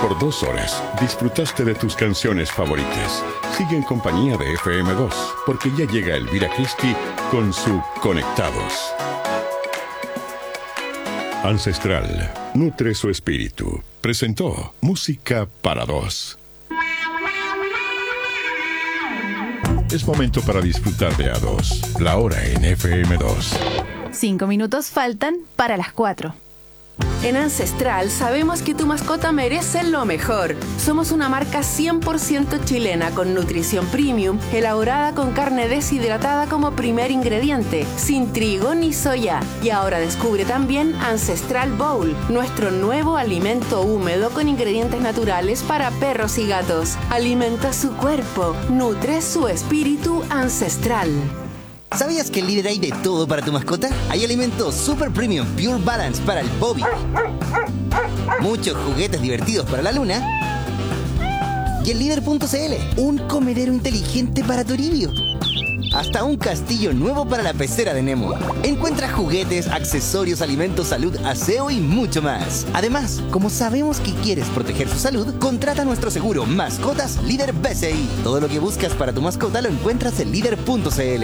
Por 2 horas disfrutaste de tus canciones favoritas. Sigue en compañía de FM2, porque ya llega Elvira Christie con su Conectados. Ancestral nutre su espíritu. Presentó Música para Dos. Es momento para disfrutar de A2. La hora en FM2. 5 minutos faltan para las 4. En Ancestral sabemos que tu mascota merece lo mejor. Somos una marca 100% chilena con nutrición premium, elaborada con carne deshidratada como primer ingrediente, sin trigo ni soya. Y ahora descubre también Ancestral Bowl, nuestro nuevo alimento húmedo con ingredientes naturales para perros y gatos. Alimenta su cuerpo, nutre su espíritu ancestral. ¿Sabías que en Líder hay de todo para tu mascota? Hay alimentos Super Premium Pure Balance para el Bobby, muchos juguetes divertidos para la Luna y el Líder.cl, un comedero inteligente para Toribio, hasta un castillo nuevo para la pecera de Nemo. Encuentra juguetes, accesorios, alimentos, salud, aseo y mucho más. Además, como sabemos que quieres proteger su salud, contrata nuestro seguro Mascotas Líder BCI. Todo lo que buscas para tu mascota lo encuentras en Líder.cl.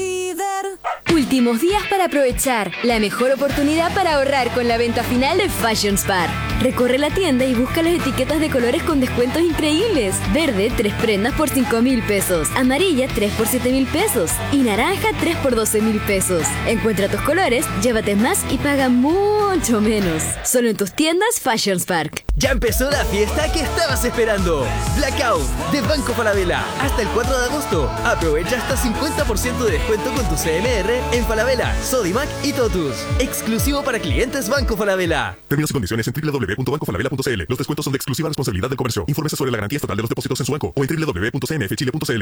Últimos días para aprovechar. La mejor oportunidad para ahorrar con la venta final de Fashion Spar. Recorre la tienda y busca las etiquetas de colores con descuentos increíbles. Verde, 3 prendas por 5.000 pesos. Amarilla, 3 por 7.000 pesos. Y naranja, 3 por 12.000 pesos. Encuentra tus colores, llévate más y paga mucho menos. Solo en tus tiendas Fashion Spark. Ya empezó la fiesta que estabas esperando. Blackout de Banco Falabella hasta el 4 de agosto. Aprovecha hasta 50% de descuento con tu CMR en Falabella, Sodimac y Totus. Exclusivo para clientes Banco Falabella. Términos y condiciones en www.bancofalabella.cl. Los descuentos son de exclusiva responsabilidad del comercio. Infórmese sobre la garantía estatal de los depósitos en su banco o en www.cmfchile.cl.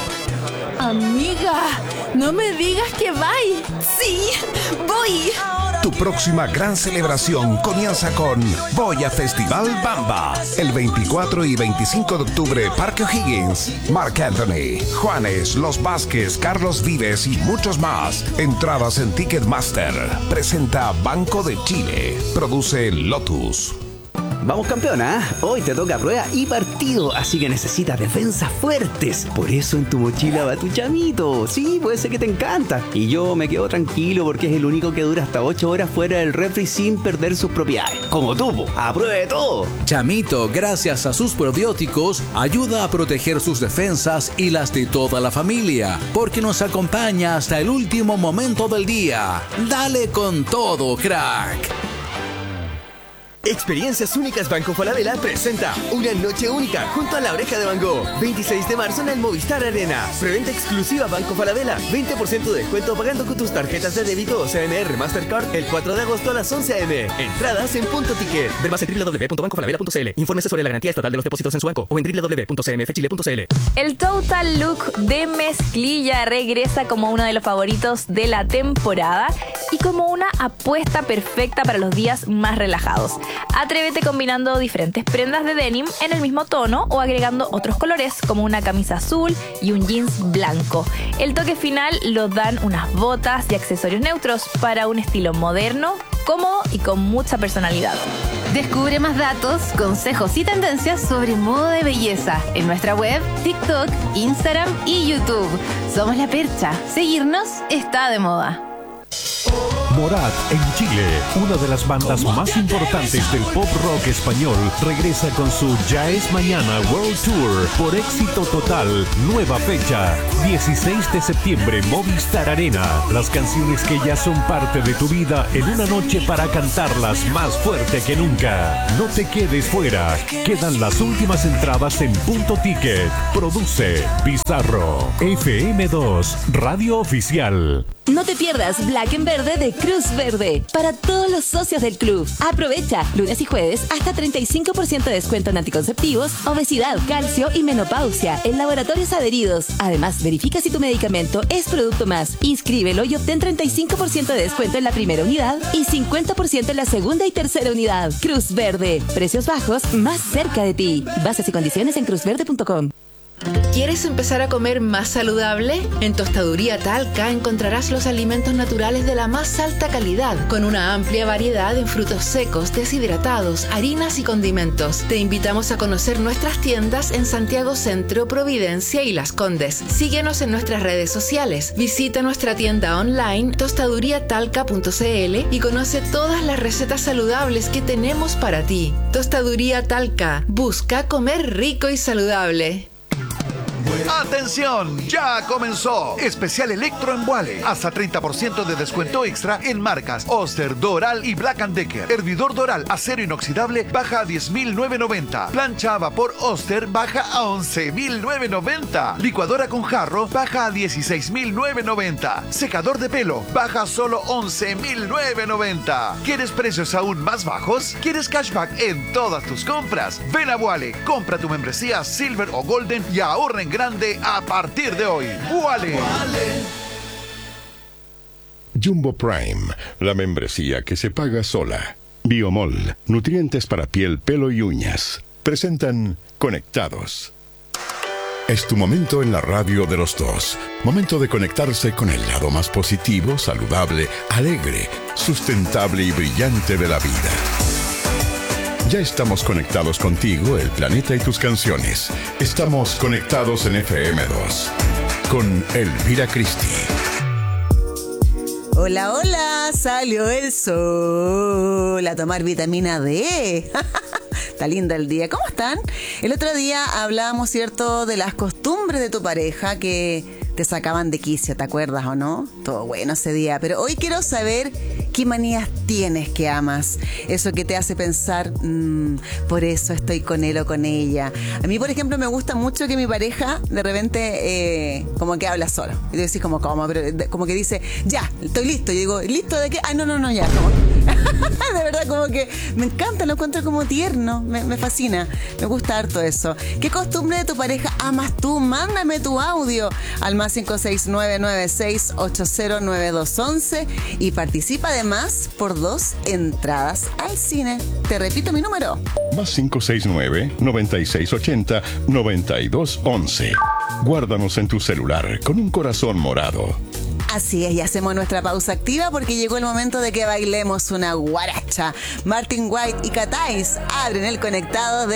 Amiga, no me digas que vais. Sí, voy. Tu próxima gran celebración comienza con Boya Festival Bamba. El 24 y 25 de octubre, Parque O'Higgins, Marc Anthony, Juanes, Los Vázquez, Carlos Vives y muchos más. Entradas en Ticketmaster. Presenta Banco de Chile. Produce Lotus. Vamos campeona, hoy te toca prueba y partido, así que necesitas defensas fuertes. Por eso en tu mochila va tu chamito. Sí, puede ser que te encanta. Y yo me quedo tranquilo porque es el único que dura hasta 8 horas fuera del refri sin perder sus propiedades. Como tú, a prueba de todo. Chamito, gracias a sus probióticos, ayuda a proteger sus defensas y las de toda la familia, porque nos acompaña hasta el último momento del día. Dale con todo, crack. Experiencias Únicas Banco Falabella presenta una noche única junto a La Oreja de Van Gogh. 26 de marzo en el Movistar Arena. Preventa exclusiva Banco Falabella. 20% de descuento pagando con tus tarjetas de débito o CMR Mastercard el 4 de agosto a las 11 a.m. Entradas en Punto Ticket. Ver más en www.bancofalabella.cl. Infórmese sobre la garantía estatal de los depósitos en su banco o en www.cmfchile.cl. El Total Look de mezclilla regresa como uno de los favoritos de la temporada y como una apuesta perfecta para los días más relajados. Atrévete combinando diferentes prendas de denim en el mismo tono o agregando otros colores como una camisa azul y un jeans blanco. El toque final lo dan unas botas y accesorios neutros para un estilo moderno, cómodo y con mucha personalidad. Descubre más datos, consejos y tendencias sobre moda de belleza en nuestra web, TikTok, Instagram y YouTube. Somos La Percha. Seguirnos está de moda. Morat en Chile, una de las bandas más importantes del pop rock español, regresa con su Ya es Mañana World Tour por éxito total. Nueva fecha, 16 de septiembre, Movistar Arena. Las canciones que ya son parte de tu vida en una noche para cantarlas más fuerte que nunca. No te quedes fuera. Quedan las últimas entradas en Punto Ticket. Produce Bizarro. FM2, Radio Oficial. No te pierdas Black en Verde de Cruz Verde para todos los socios del club. Aprovecha lunes y jueves hasta 35% de descuento en anticonceptivos, obesidad, calcio y menopausia en laboratorios adheridos. Además, verifica si tu medicamento es producto más. Inscríbelo y obtén 35% de descuento en la primera unidad y 50% en la segunda y tercera unidad. Cruz Verde. Precios bajos más cerca de ti. Bases y condiciones en cruzverde.com. ¿Quieres empezar a comer más saludable? En Tostaduría Talca encontrarás los alimentos naturales de la más alta calidad, con una amplia variedad en frutos secos, deshidratados, harinas y condimentos. Te invitamos a conocer nuestras tiendas en Santiago Centro, Providencia y Las Condes. Síguenos en nuestras redes sociales. Visita nuestra tienda online tostaduriatalca.cl y conoce todas las recetas saludables que tenemos para ti. Tostaduría Talca. Busca comer rico y saludable. ¡Atención! ¡Ya comenzó! Especial Electro en Vuale. Hasta 30% de descuento extra en marcas Oster, Doral y Black & Decker. Hervidor Doral acero inoxidable baja a 10.990. Plancha a vapor Oster baja a 11.990. Licuadora con jarro baja a 16.990. Secador de pelo baja a solo 11.990. ¿Quieres precios aún más bajos? ¿Quieres cashback en todas tus compras? Ven a Vuale, compra tu membresía Silver o Golden y ahorra en grande a partir de hoy. ¡Vuale! Jumbo Prime, la membresía que se paga sola. Biomol, nutrientes para piel, pelo y uñas. Presentan Conectados. Es tu momento en la radio de los dos. Momento de conectarse con el lado más positivo, saludable, alegre, sustentable y brillante de la vida. Ya estamos conectados contigo, el planeta y tus canciones. Estamos conectados en FM2 con Elvira Cristi. Hola, hola, salió el sol a tomar vitamina D. Está lindo el día. ¿Cómo están? El otro día hablábamos, ¿cierto?, de las costumbres de tu pareja que te sacaban de quicio, ¿te acuerdas o no? Todo bueno ese día. Pero hoy quiero saber qué manías tienes que amas. Eso que te hace pensar, por eso estoy con él o con ella. A mí, por ejemplo, me gusta mucho que mi pareja de repente como que habla solo. Y tú decís ¿cómo? Pero como que dice, ya, estoy listo. Yo digo, ¿listo de qué? No, ya. Como de verdad, como que me encanta, lo encuentro como tierno. Me fascina. Me gusta harto eso. ¿Qué costumbre de tu pareja amas tú? Mándame tu audio al más 56996809211 y participa además por 2 entradas al cine. Te repito mi número. Más 569-9680-9211. Guárdanos en tu celular con un corazón morado. Así es, y hacemos nuestra pausa activa porque llegó el momento de que bailemos una guaracha. Martin White y Catais abren el conectado de